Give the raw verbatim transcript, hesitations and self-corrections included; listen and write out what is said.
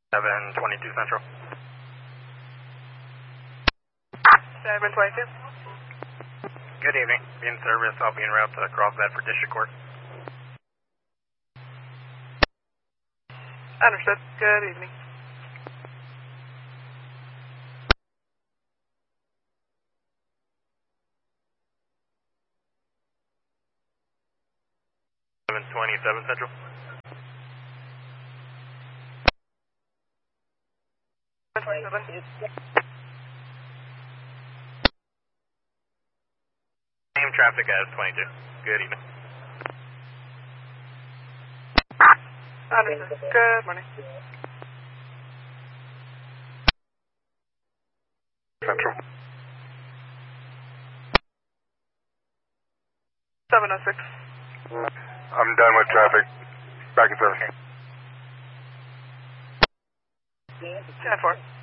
seven twenty-two Central. seven twenty-two. Good evening. Be in service. I'll be en route to Carlsbad for District Court. Understood. Good evening. seven twenty-seven Central. seven twenty-seven. Same traffic as twenty-two. Good evening. Understood. Good morning. Central. seven oh six. I'm done with traffic. Back in service. ten four.